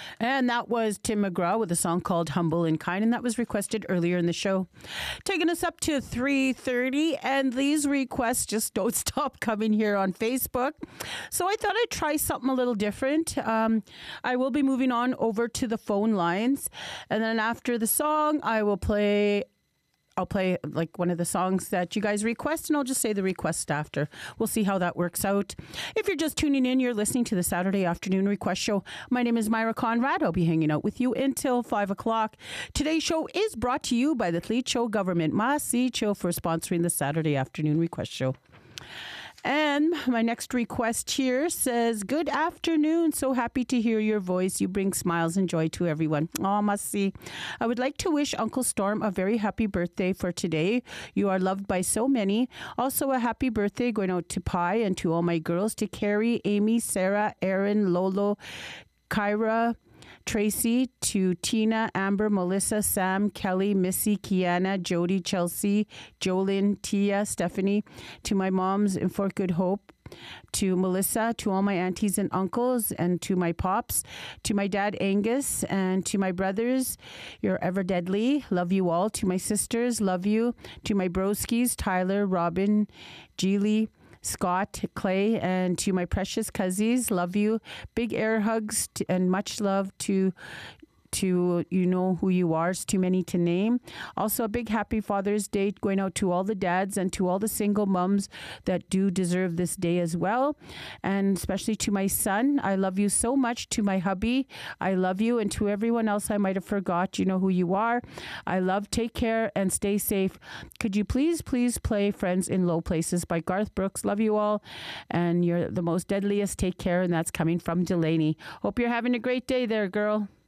And that was Tim McGraw with a song called Humble and Kind, and that was requested earlier in the show. Taking us up to 3:30, and these requests just don't stop coming here on Facebook. So I thought I'd try something a little different. I will be moving on over to the phone lines, and then after the song, I'll play like one of the songs that you guys request, and I'll just say the request after. We'll see how that works out. If you're just tuning in, you're listening to the Saturday Afternoon Request Show. My name is Myra Conrad. I'll be hanging out with you until 5 o'clock. Today's show is brought to you by the Tlicho government. Masi Cho for sponsoring the Saturday Afternoon Request Show. And my next request here says, good afternoon. So happy to hear your voice. You bring smiles and joy to everyone. Oh, must see. I would like to wish Uncle Storm a very happy birthday for today. You are loved by so many. Also, a happy birthday going out to Pi and to all my girls, to Carrie, Amy, Sarah, Aaron, Lolo, Kyra, Tracy, to Tina, Amber, Melissa, Sam, Kelly, Missy, Kiana, Jody, Chelsea, Jolyn, Tia, Stephanie, to my moms in Fort Good Hope, to Melissa, to all my aunties and uncles, and to my pops, to my dad Angus, and to my brothers, you're ever deadly, love you all, to my sisters, love you, to my broskies, Tyler, Robin, Geely, Scott, Clay, and to my precious cousins, love you. Big air hugs and much love to you know who you are. It's too many to name. Also, a big happy Father's Day going out to all the dads and to all the single mums that do deserve this day as well. And especially to my son, I love you so much. To my hubby, I love you. And to everyone else I might have forgot, you know who you are. I love, take care, and stay safe. Could you please play Friends in Low Places by Garth Brooks? Love you all. And you're the most deadliest. Take care. And that's coming from Delaney. Hope you're having a great day there, girl.